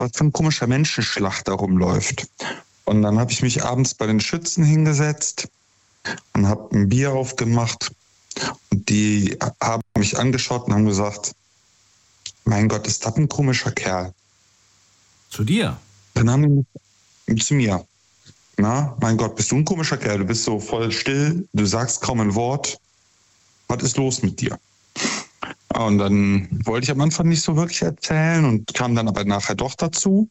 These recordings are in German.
was für ein komischer Menschenschlag da rumläuft. Und dann habe ich mich abends bei den Schützen hingesetzt und habe ein Bier aufgemacht. Und die haben mich angeschaut und haben gesagt, mein Gott, ist das ein komischer Kerl. Zu dir? Dann haben die zu mir. Na, mein Gott, bist du ein komischer Kerl? Du bist so voll still, du sagst kaum ein Wort. Was ist los mit dir? Und dann wollte ich am Anfang nicht so wirklich erzählen und kam dann aber nachher doch dazu.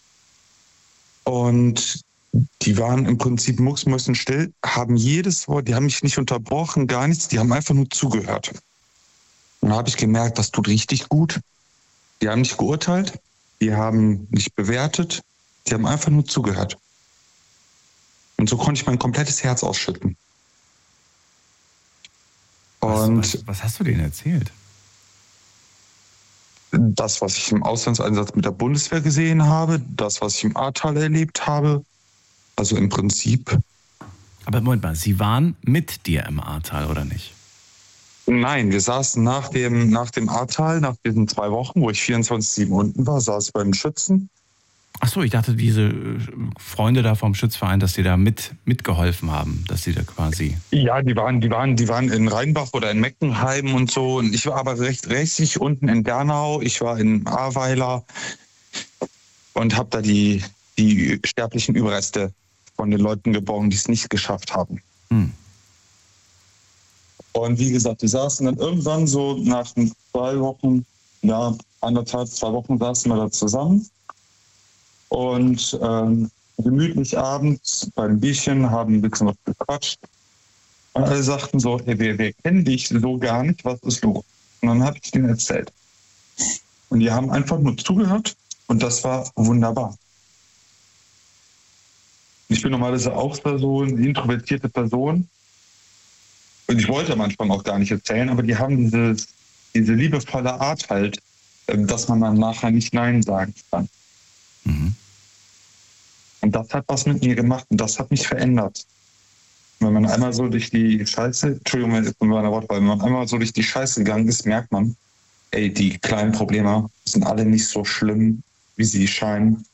Und die waren im Prinzip mucksmäuschenstill, haben jedes Wort, die haben mich nicht unterbrochen, gar nichts, die haben einfach nur zugehört. Und dann habe ich gemerkt, das tut richtig gut. Die haben nicht geurteilt, die haben nicht bewertet, die haben einfach nur zugehört. Und so konnte ich mein komplettes Herz ausschütten. Und was hast du denen erzählt? Das, was ich im Auslandseinsatz mit der Bundeswehr gesehen habe, das, was ich im Ahrtal erlebt habe, also im Prinzip. Aber Moment mal, Sie waren mit dir im Ahrtal, oder nicht? Nein, wir saßen nach dem Ahrtal, nach diesen 2 Wochen, wo ich 24/7 unten war, saß ich beim Schützen. Ach so, ich dachte, diese Freunde da vom Schützverein, dass die da mitgeholfen haben, dass sie da quasi... Ja, die waren in Rheinbach oder in Meckenheim und so. Und ich war aber recht rechtlich unten in Bernau. Ich war in Ahrweiler und habe da die sterblichen Überreste von den Leuten geborgen, die es nicht geschafft haben. Und wie gesagt, wir saßen dann irgendwann so nach 2 Wochen, ja, 1,5, 2 Wochen saßen wir da zusammen. Und gemütlich abends beim Bierchen haben ein bisschen was gequatscht. Und alle sagten so, hey, wir kennen dich so gar nicht, was ist los? Und dann habe ich denen erzählt. Und die haben einfach nur zugehört und das war wunderbar. Ich bin normalerweise auch so eine introvertierte Person. Und ich wollte am Anfang auch gar nicht erzählen, aber die haben diese liebevolle Art halt, dass man dann nachher nicht Nein sagen kann. Mhm. Und das hat was mit mir gemacht und das hat mich verändert. Wenn man einmal so durch die Scheiße, Entschuldigung, wenn man einmal so durch die Scheiße gegangen ist, merkt man, ey, die kleinen Probleme sind alle nicht so schlimm, wie sie scheinen.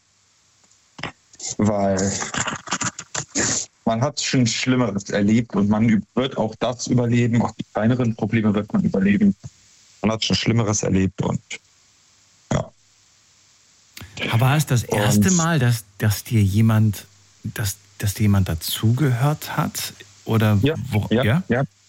Weil man hat schon Schlimmeres erlebt und man wird auch das überleben, auch die kleineren Probleme wird man überleben. Man hat schon Schlimmeres erlebt und ja. Aber war es das erste Mal, dass dir jemand dazugehört hat? Oder ja.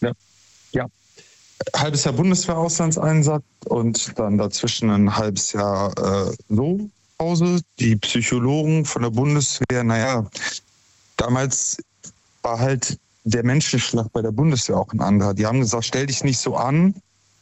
Halbes Jahr Bundeswehr-Auslandseinsatz und dann dazwischen ein halbes Jahr Pause. Die Psychologen von der Bundeswehr, damals war halt der Menschenschlag bei der Bundeswehr auch ein anderer. Die haben gesagt, stell dich nicht so an,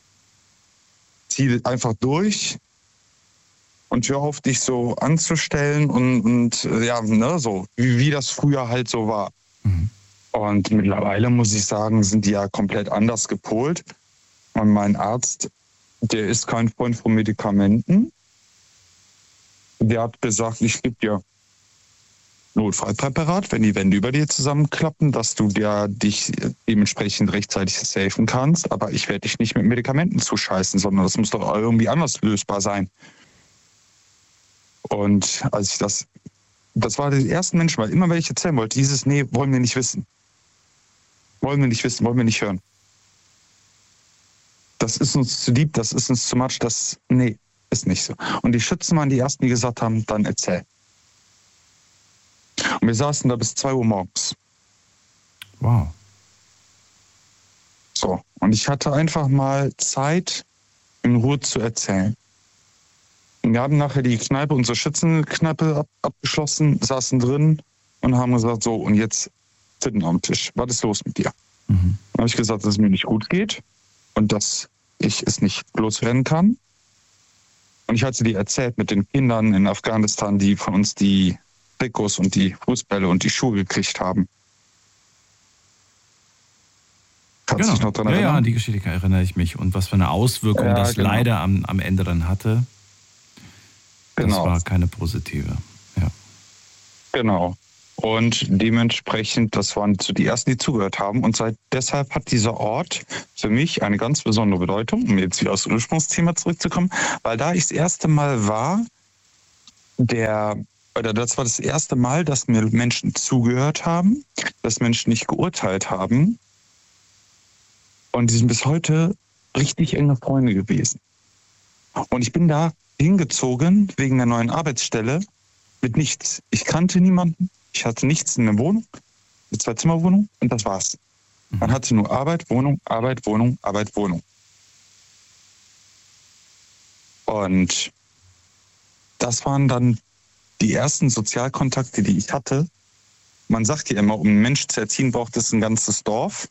zieh einfach durch und hör auf, dich so anzustellen und so, wie das früher halt so war. Mhm. Und mittlerweile, muss ich sagen, sind die ja komplett anders gepolt. Und mein Arzt, der ist kein Freund von Medikamenten. Der hat gesagt, ich gebe dir Notfallpräparat, wenn die Wände über dir zusammenklappen, dass du dich dementsprechend rechtzeitig safen kannst. Aber ich werde dich nicht mit Medikamenten zuscheißen, sondern das muss doch irgendwie anders lösbar sein. Und als ich das war die ersten Menschen, weil immer wenn ich erzählen wollte, nee, wollen wir nicht wissen. Wollen wir nicht wissen, wollen wir nicht hören. Das ist uns zu lieb, das ist uns zu much, nee, ist nicht so. Und die Schützen waren die Ersten, die gesagt haben, dann erzähl. Und wir saßen da bis 2 Uhr morgens. Wow. So, und ich hatte einfach mal Zeit, in Ruhe zu erzählen. Und wir haben nachher die Kneipe, unsere Schützenkneipe abgeschlossen, saßen drin und haben gesagt, so, und jetzt sitzen am Tisch. Was ist los mit dir? Mhm. Dann habe ich gesagt, dass es mir nicht gut geht und dass ich es nicht loswerden kann. Und ich hatte dir erzählt mit den Kindern in Afghanistan, die von uns die Trikots und die Fußbälle und die Schuhe gekriegt haben. Kannst du dich noch daran erinnern? Ja, an die Geschichte erinnere ich mich. Und was für eine Auswirkung das leider am Ende dann hatte. Das war keine positive. Ja. Genau. Und dementsprechend, das waren so die Ersten, die zugehört haben. Und deshalb hat dieser Ort für mich eine ganz besondere Bedeutung, um jetzt wieder aufs Ursprungsthema zurückzukommen, weil da ich das erste Mal war, das war das erste Mal, dass mir Menschen zugehört haben, dass Menschen nicht geurteilt haben. Und die sind bis heute richtig enge Freunde gewesen. Und ich bin da hingezogen wegen der neuen Arbeitsstelle mit nichts. Ich kannte niemanden, ich hatte nichts in der Wohnung, eine 2-Zimmer-Wohnung und das war's. Man hatte nur Arbeit, Wohnung, Arbeit, Wohnung, Arbeit, Wohnung. Und das waren dann die ersten Sozialkontakte, die ich hatte. Man sagt ja immer, um einen Menschen zu erziehen, braucht es ein ganzes Dorf.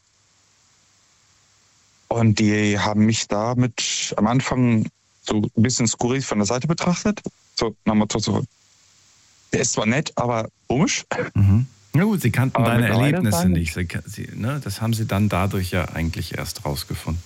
Und die haben mich damit am Anfang so ein bisschen skurril von der Seite betrachtet. So, der ist zwar nett, aber komisch. Mhm. Na gut, sie kannten deine Erlebnisse nicht. Das haben sie dann dadurch ja eigentlich erst rausgefunden.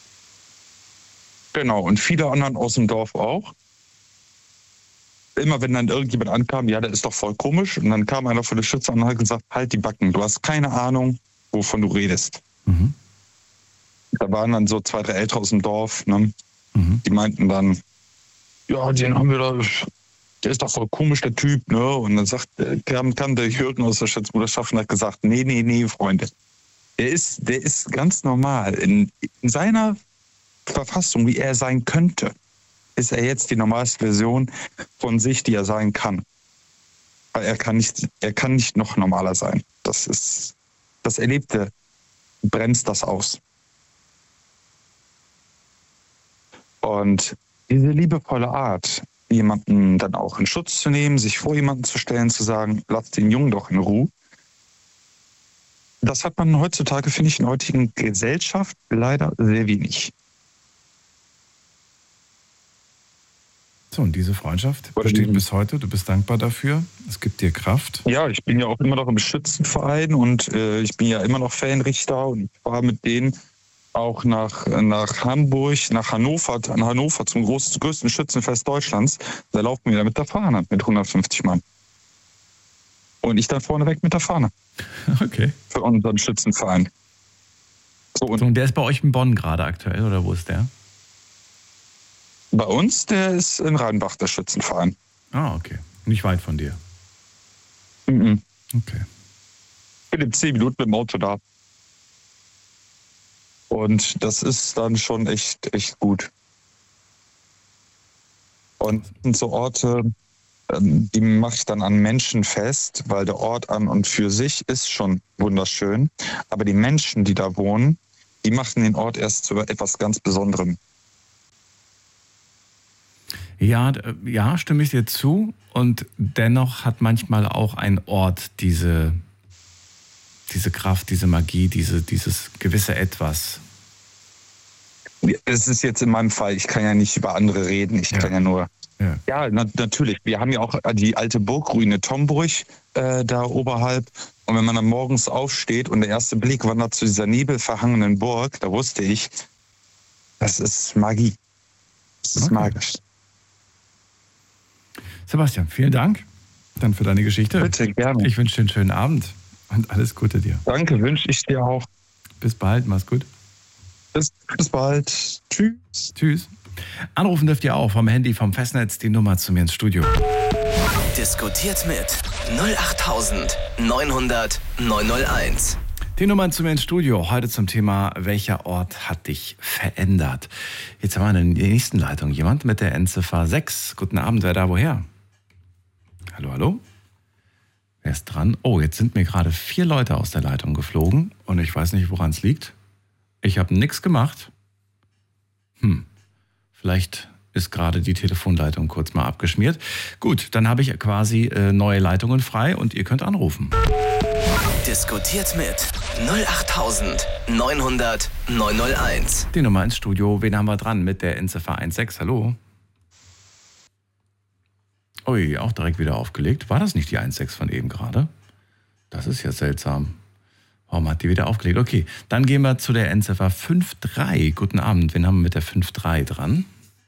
Genau, und viele anderen aus dem Dorf auch. Immer wenn dann irgendjemand ankam, ja, der ist doch voll komisch. Und dann kam einer von der Schütze und hat gesagt, halt die Backen, du hast keine Ahnung, wovon du redest. Mhm. Da waren dann so 2, 3 Ältere aus dem Dorf, ne? Die meinten dann, ja, den haben wir da, der ist doch voll komisch, der Typ, ne? Und dann kam der Jürgen aus der Schutzbruderschaft und hat gesagt, nee, Freunde, der ist ganz normal. In seiner Verfassung, wie er sein könnte, ist er jetzt die normalste Version von sich, die er sein kann. Weil er kann nicht noch normaler sein. Das Erlebte bremst das aus. Und diese liebevolle Art, jemanden dann auch in Schutz zu nehmen, sich vor jemanden zu stellen, zu sagen, lass den Jungen doch in Ruhe. Das hat man heutzutage, finde ich, in der heutigen Gesellschaft leider sehr wenig. So, und diese Freundschaft besteht bis heute. Du bist dankbar dafür. Es gibt dir Kraft. Ja, ich bin ja auch immer noch im Schützenverein und ich bin ja immer noch Fanrichter und ich war mit denen auch nach Hamburg, nach Hannover, zum größten Schützenfest Deutschlands. Da laufen wir da mit der Fahne, mit 150 Mann. Und ich dann vorneweg mit der Fahne. Okay. Für unseren Schützenverein. Und der ist bei euch in Bonn gerade aktuell, oder wo ist der? Bei uns, der ist in Rheinbach, der Schützenverein. Ah, okay. Nicht weit von dir. Mhm. Okay. Ich bin in 10 Minuten mit dem Auto da. Und das ist dann schon echt gut. Und so Orte, die mache ich dann an Menschen fest, weil der Ort an und für sich ist schon wunderschön. Aber die Menschen, die da wohnen, die machen den Ort erst zu etwas ganz Besonderem. Ja, stimme ich dir zu. Und dennoch hat manchmal auch ein Ort diese Kraft, diese Magie, dieses gewisse Etwas. Es ist jetzt in meinem Fall, ich kann ja nicht über andere reden, ich kann ja nur... Ja, natürlich. Wir haben ja auch die alte Burgruine Tomburg da oberhalb. Und wenn man dann morgens aufsteht und der erste Blick wandert zu dieser nebelverhangenen Burg, da wusste ich, das ist Magie. Das ist magisch. Sebastian, vielen Dank dann für deine Geschichte. Bitte, gerne. Ich wünsche dir einen schönen Abend und alles Gute dir. Danke, wünsche ich dir auch. Bis bald, mach's gut. Bis bald. Tschüss. Tschüss. Anrufen dürft ihr auch vom Handy, vom Festnetz, die Nummer zu mir ins Studio. Diskutiert mit 08900 901. Die Nummer zu mir ins Studio. Heute zum Thema, welcher Ort hat dich verändert? Jetzt haben wir in der nächsten Leitung jemand mit der Endziffer 6. Guten Abend, wer da woher? Hallo? Wer ist dran? Oh, jetzt sind mir gerade 4 Leute aus der Leitung geflogen und ich weiß nicht, woran es liegt. Ich habe nichts gemacht. Vielleicht ist gerade die Telefonleitung kurz mal abgeschmiert. Gut, dann habe ich quasi neue Leitungen frei und ihr könnt anrufen. Diskutiert mit 08900 901. Die Nummer ins Studio. Wen haben wir dran mit der Endziffer 16? Hallo? Ui, auch direkt wieder aufgelegt. War das nicht die 16 von eben gerade? Das ist ja seltsam. Warum hat die wieder aufgelegt? Okay, dann gehen wir zu der Endziffer 53. Guten Abend, wen haben wir mit der 53 dran?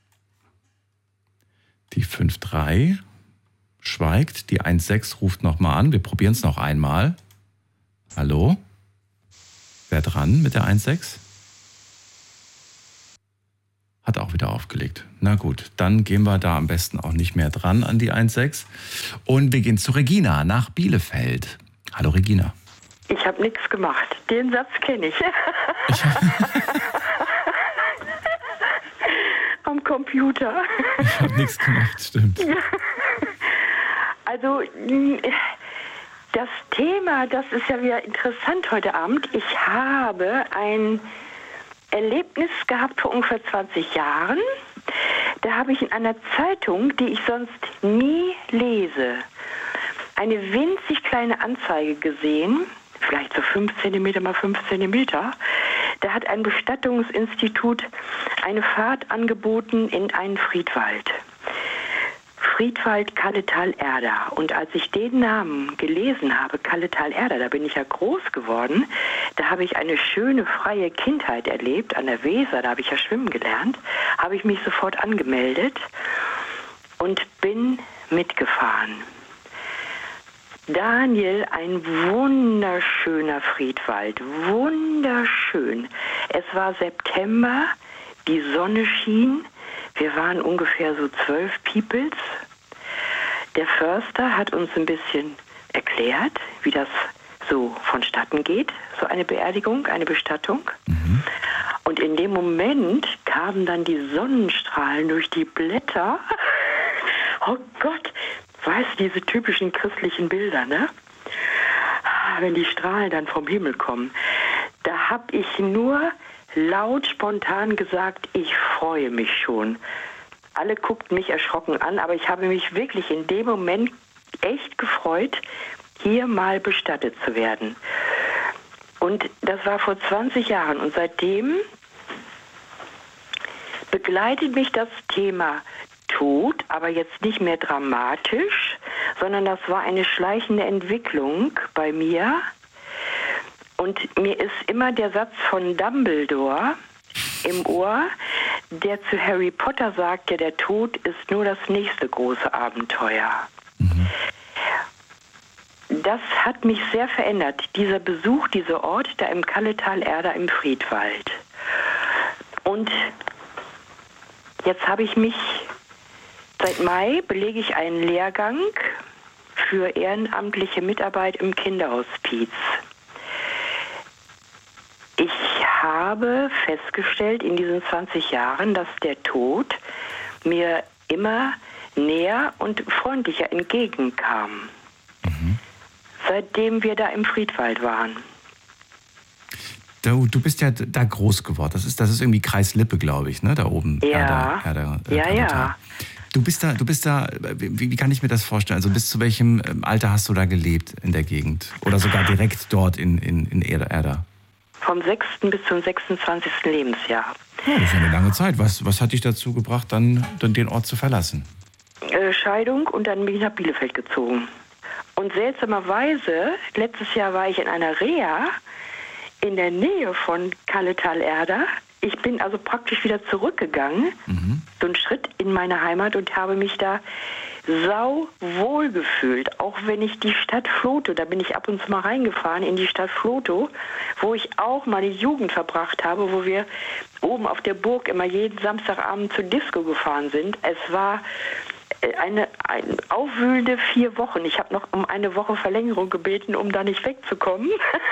Die 53 schweigt, die 16 ruft nochmal an. Wir probieren es noch einmal. Hallo? Wer dran mit der 16? Hat auch wieder aufgelegt. Na gut, dann gehen wir da am besten auch nicht mehr dran an die 1.6. Und wir gehen zu Regina nach Bielefeld. Hallo Regina. Ich habe nichts gemacht. Den Satz kenne ich. Am Computer. Ich habe nichts gemacht, stimmt. Ja. Also das Thema, das ist ja wieder interessant heute Abend. Ich habe ein Erlebnis gehabt vor ungefähr 20 Jahren. Da habe ich in einer Zeitung, die ich sonst nie lese, eine winzig kleine Anzeige gesehen, vielleicht so 5 cm mal 5 cm. Da hat ein Bestattungsinstitut eine Fahrt angeboten in einen Friedwald. Friedwald Kalletal-Erda. Und als ich den Namen gelesen habe, Kalletal-Erda, da bin ich ja groß geworden, da habe ich eine schöne, freie Kindheit erlebt, an der Weser, da habe ich ja schwimmen gelernt, habe ich mich sofort angemeldet und bin mitgefahren. Daniel, ein wunderschöner Friedwald, wunderschön. Es war September, die Sonne schien, wir waren ungefähr so 12 Peoples. Der Förster hat uns ein bisschen erklärt, wie das so vonstatten geht, so eine Beerdigung, eine Bestattung. Mhm. Und in dem Moment kamen dann die Sonnenstrahlen durch die Blätter. Oh Gott, weißt du, diese typischen christlichen Bilder, ne? Wenn die Strahlen dann vom Himmel kommen. Da habe ich nur laut spontan gesagt, ich freue mich schon. Alle guckten mich erschrocken an, aber ich habe mich wirklich in dem Moment echt gefreut, hier mal bestattet zu werden. Und das war vor 20 Jahren und seitdem begleitet mich das Thema Tod, aber jetzt nicht mehr dramatisch, sondern das war eine schleichende Entwicklung bei mir. Und mir ist immer der Satz von Dumbledore im Ohr, der zu Harry Potter sagte, der Tod ist nur das nächste große Abenteuer. Mhm. Das hat mich sehr verändert, dieser Besuch, dieser Ort da im Kalletal-Erda im Friedwald. Und jetzt habe ich mich, seit Mai belege ich einen Lehrgang für ehrenamtliche Mitarbeit im Kinderhospiz. Ich habe festgestellt in diesen 20 Jahren, dass der Tod mir immer näher und freundlicher entgegenkam, seitdem wir da im Friedwald waren. Du bist ja da groß geworden. Das ist irgendwie Kreis Lippe, glaube ich, ne? Da oben. Ja. Ja. Du bist da. Wie kann ich mir das vorstellen? Also bis zu welchem Alter hast du da gelebt in der Gegend? Oder sogar direkt dort in Erda? Vom 6. bis zum 26. Lebensjahr. Ja, das ist eine lange Zeit. Was hat dich dazu gebracht, dann den Ort zu verlassen? Scheidung und dann bin ich nach Bielefeld gezogen. Und seltsamerweise, letztes Jahr war ich in einer Reha in der Nähe von Kalletal-Erda. Ich bin also praktisch wieder zurückgegangen, so einen Schritt in meine Heimat und habe mich da sau wohl gefühlt. Auch wenn ich die Stadt Vlotho, da bin ich ab und zu mal reingefahren in die Stadt Vlotho, wo ich auch meine Jugend verbracht habe, wo wir oben auf der Burg immer jeden Samstagabend zur Disco gefahren sind. Es war eine aufwühlende 4 Wochen. Ich habe noch um eine Woche Verlängerung gebeten, um da nicht wegzukommen.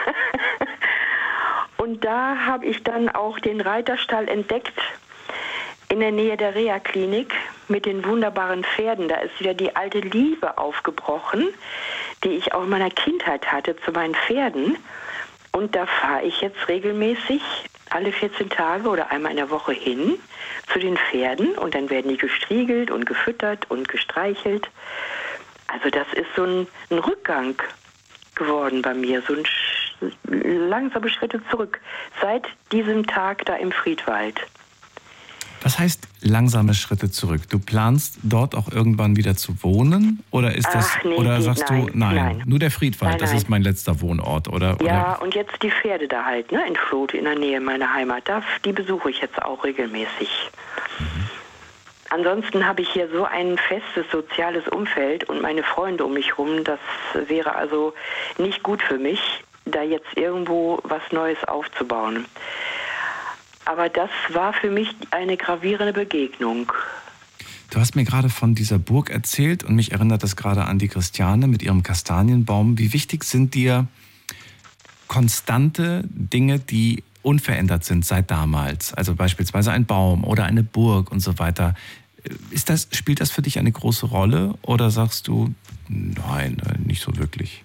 Und da habe ich dann auch den Reiterstall entdeckt in der Nähe der Reha-Klinik mit den wunderbaren Pferden. Da ist wieder die alte Liebe aufgebrochen, die ich auch in meiner Kindheit hatte zu meinen Pferden. Und da fahre ich jetzt regelmäßig alle 14 Tage oder einmal in der Woche hin zu den Pferden und dann werden die gestriegelt und gefüttert und gestreichelt. Also das ist so ein Rückgang geworden bei mir, so ein langsame Schritte zurück seit diesem Tag da im Friedwald. Was heißt langsame Schritte zurück? Du planst dort auch irgendwann wieder zu wohnen? Oder ist das, sagst du, nein, nur der Friedwald, das ist mein letzter Wohnort, oder? Ja, und jetzt die Pferde da halt, ne, in Vlotho, in der Nähe meiner Heimat. Die besuche ich jetzt auch regelmäßig. Ansonsten habe ich hier so ein festes soziales Umfeld und meine Freunde um mich rum, das wäre also nicht gut für mich, da jetzt irgendwo was Neues aufzubauen. Aber das war für mich eine gravierende Begegnung. Du hast mir gerade von dieser Burg erzählt und mich erinnert das gerade an die Christiane mit ihrem Kastanienbaum. Wie wichtig sind dir konstante Dinge, die unverändert sind seit damals? Also beispielsweise ein Baum oder eine Burg und so weiter. Spielt das für dich eine große Rolle oder sagst du, nein, nicht so wirklich?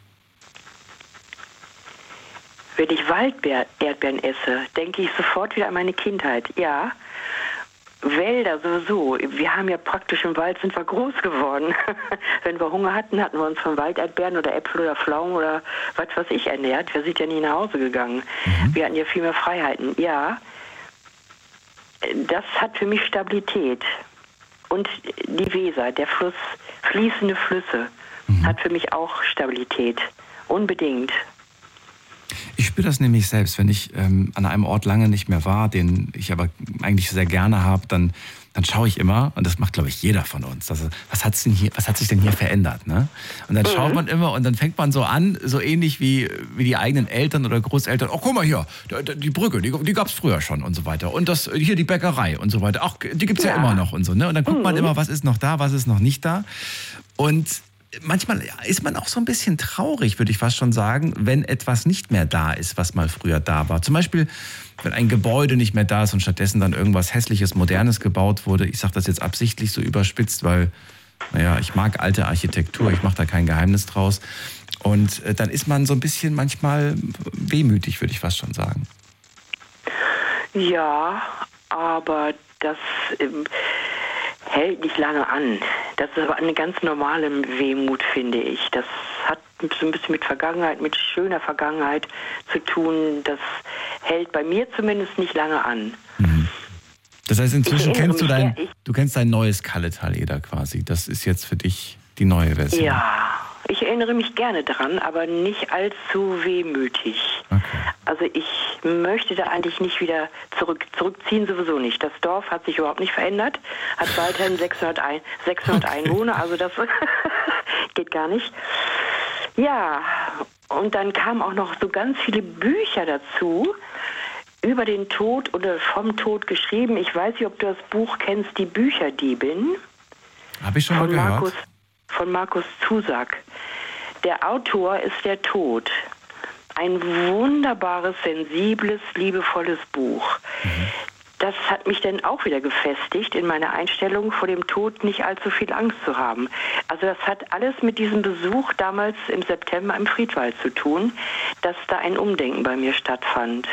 Wenn ich Walderdbeeren esse, denke ich sofort wieder an meine Kindheit. Ja, Wälder sowieso. Wir haben ja praktisch im Wald, sind wir groß geworden. Wenn wir Hunger hatten, hatten wir uns von Walderdbeeren oder Äpfel oder Pflaumen oder was weiß ich ernährt. Wir sind ja nie nach Hause gegangen. Wir hatten ja viel mehr Freiheiten. Ja, das hat für mich Stabilität. Und die Weser, der Fluss, fließende Flüsse, hat für mich auch Stabilität. Unbedingt. Ich spüre das nämlich selbst, wenn ich an einem Ort lange nicht mehr war, den ich aber eigentlich sehr gerne habe, dann schaue ich immer, und das macht, glaube ich, jeder von uns, was hat sich denn hier verändert? Ne? Und dann schaut man immer und dann fängt man so an, so ähnlich wie die eigenen Eltern oder Großeltern, oh, guck mal hier, die Brücke, die gab es früher schon und so weiter. Und hier die Bäckerei und so weiter, ach, die gibt es ja immer noch und so. Ne? Und dann guckt man immer, was ist noch da, was ist noch nicht da. Und manchmal ist man auch so ein bisschen traurig, würde ich fast schon sagen, wenn etwas nicht mehr da ist, was mal früher da war. Zum Beispiel, wenn ein Gebäude nicht mehr da ist und stattdessen dann irgendwas Hässliches, Modernes gebaut wurde. Ich sage das jetzt absichtlich so überspitzt, weil, ich mag alte Architektur, ich mache da kein Geheimnis draus. Und dann ist man so ein bisschen manchmal wehmütig, würde ich fast schon sagen. Ja, aber das hält nicht lange an. Das ist aber eine ganz normale Wehmut, finde ich. Das hat so ein bisschen mit Vergangenheit, mit schöner Vergangenheit zu tun. Das hält bei mir zumindest nicht lange an. Das heißt, inzwischen kennst du kennst dein neues Kalle Thaleder quasi. Das ist jetzt für dich die neue Version. Ja, ich erinnere mich gerne dran, aber nicht allzu wehmütig. Okay. Also ich möchte da eigentlich nicht wieder zurückziehen, sowieso nicht. Das Dorf hat sich überhaupt nicht verändert, hat weiterhin 600 Einwohner, also das geht gar nicht. Ja, und dann kamen auch noch so ganz viele Bücher dazu, über den Tod oder vom Tod geschrieben. Ich weiß nicht, ob du das Buch kennst, Die Bücherdiebin. Habe ich schon mal gehört. Von Markus Zusak. Der Autor ist der Tod. Ein wunderbares, sensibles, liebevolles Buch. Das hat mich dann auch wieder gefestigt in meiner Einstellung, vor dem Tod nicht allzu viel Angst zu haben. Also das hat alles mit diesem Besuch damals im September im Friedwald zu tun, dass da ein Umdenken bei mir stattfand.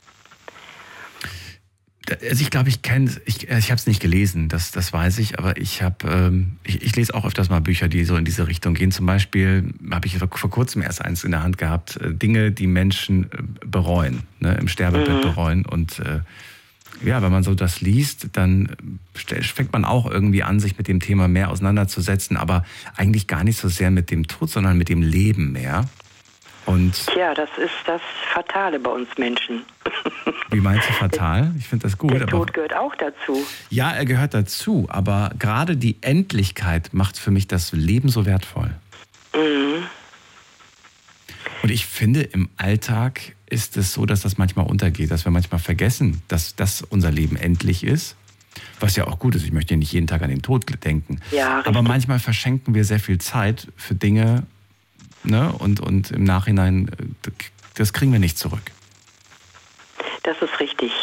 Also ich glaube, ich habe es nicht gelesen, das weiß ich, aber ich lese auch öfters mal Bücher, die so in diese Richtung gehen. Zum Beispiel habe ich vor kurzem erst eins in der Hand gehabt, Dinge, die Menschen bereuen, ne, im Sterbebett bereuen. Und wenn man so das liest, dann fängt man auch irgendwie an, sich mit dem Thema mehr auseinanderzusetzen, aber eigentlich gar nicht so sehr mit dem Tod, sondern mit dem Leben mehr. Tja, das ist das Fatale bei uns Menschen. Wie meinst du fatal? Ich finde das gut. Der Tod gehört auch dazu. Ja, er gehört dazu, aber gerade die Endlichkeit macht für mich das Leben so wertvoll. Und ich finde, im Alltag ist es so, dass das manchmal untergeht, dass wir manchmal vergessen, dass unser Leben endlich ist. Was ja auch gut ist, ich möchte ja nicht jeden Tag an den Tod denken. Ja, richtig. Aber manchmal verschenken wir sehr viel Zeit für Dinge, ne? Und im Nachhinein, das kriegen wir nicht zurück. Das ist richtig.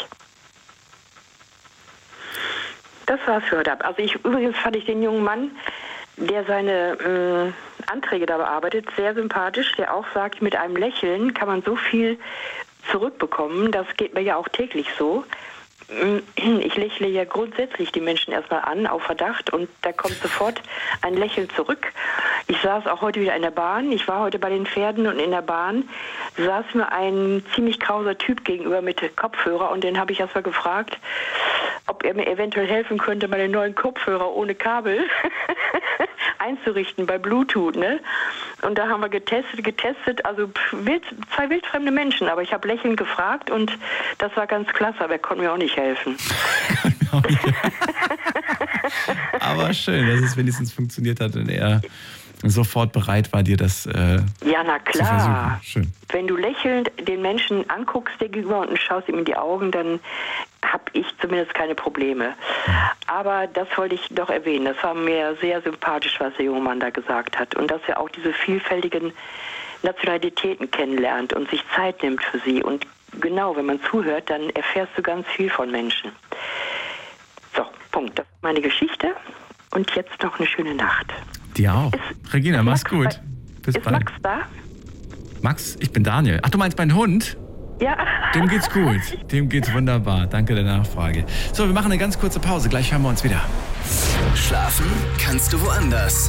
Das war's für heute. Also übrigens fand ich den jungen Mann, der seine Anträge da bearbeitet, sehr sympathisch, der auch sagt, mit einem Lächeln kann man so viel zurückbekommen. Das geht mir ja auch täglich so. Ich lächle ja grundsätzlich die Menschen erstmal an, auf Verdacht, und da kommt sofort ein Lächeln zurück. Ich saß auch heute wieder in der Bahn. Ich war heute bei den Pferden und in der Bahn saß mir ein ziemlich krauser Typ gegenüber mit Kopfhörer, und den habe ich erstmal gefragt, ob er mir eventuell helfen könnte, meine neuen Kopfhörer ohne Kabel einzurichten bei Bluetooth, ne? Und da haben wir getestet, also zwei wildfremde Menschen, aber ich habe lächelnd gefragt und das war ganz klasse, aber er konnte mir auch nicht helfen. Aber schön, dass es wenigstens funktioniert hat und er sofort bereit war, dir das ja, na klar. zu versuchen. Schön. Wenn du lächelnd den Menschen anguckst dir gegenüber und schaust ihm in die Augen, dann habe ich zumindest keine Probleme. Aber das wollte ich doch erwähnen. Das war mir sehr sympathisch, was der junge Mann da gesagt hat. Und dass er auch diese vielfältigen Nationalitäten kennenlernt und sich Zeit nimmt für sie. Und genau, wenn man zuhört, dann erfährst du ganz viel von Menschen. So, Punkt. Das ist meine Geschichte. Und jetzt noch eine schöne Nacht. Dir auch. Regina, mach's gut. Bis ist bald. Max da? Max, ich bin Daniel. Ach, du meinst meinen Hund? Ja. Dem geht's gut. Dem geht's wunderbar. Danke der Nachfrage. So, wir machen eine ganz kurze Pause. Gleich hören wir uns wieder. Schlafen kannst du woanders.